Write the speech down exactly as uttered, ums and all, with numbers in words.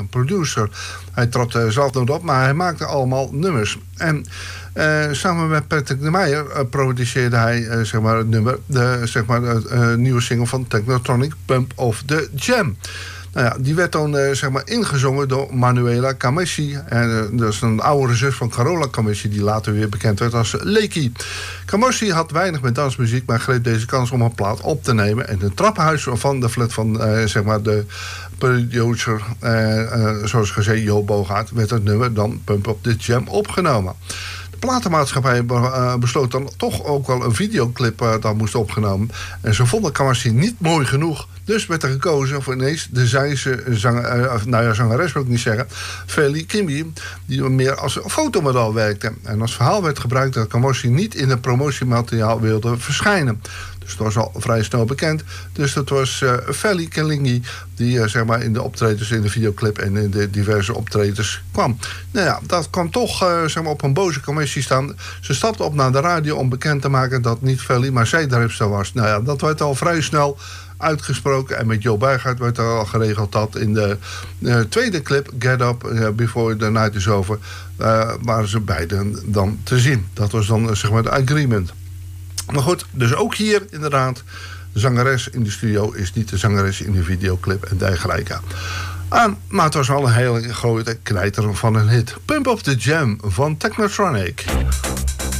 producer. Hij trad uh, zelf nooit op, maar hij maakte allemaal nummers. En uh, samen met Patrick de Meijer uh, produceerde hij uh, zeg maar het nummer, de zeg maar, de uh, nieuwe single van Technotronic, Pump of the Jam. Nou ja, die werd dan uh, zeg maar ingezongen door Manuela Camessi. En uh, dat is een oudere zus van Carola Camessi, die later weer bekend werd als Leekie. Camessi had weinig met dansmuziek, maar greep deze kans om een plaat op te nemen. En het trappenhuis van de flat van uh, zeg maar de producer, uh, uh, zoals gezegd, Jo Bogaert, werd het nummer dan Pump Up the Jam opgenomen. De platenmaatschappij besloot dan toch ook wel een videoclip uh, dat moest opgenomen. En ze vonden Camessi niet mooi genoeg. Dus werd er gekozen voor ineens de Zijnse zanger, uh, nou ja, zangeres wil ik niet zeggen, Feli Kimbi, die meer als fotomodel werkte. En als verhaal werd gebruikt dat Camessi niet in het promotiemateriaal wilde verschijnen. Dus dat was al vrij snel bekend. Dus dat was uh, Feli Kelingi die uh, zeg maar in de optredens in de videoclip en in de diverse optredens kwam. Nou ja, dat kwam toch uh, zeg maar op een boze Camessi staan. Ze stapte op naar de radio om bekend te maken dat niet Feli, maar zij de rapster was. Nou ja, dat werd al vrij snel uitgesproken. En met Jo Bogaert werd er al geregeld dat in de uh, tweede clip, Get Up, uh, Before the Night is Over, uh, waren ze beiden dan te zien. Dat was dan uh, zeg maar de agreement. Maar goed, dus ook hier inderdaad, de zangeres in de studio is niet de zangeres in de videoclip en dergelijke. Ah, maar het was wel een hele grote knijter van een hit. Pump Up the Jam van Technotronic.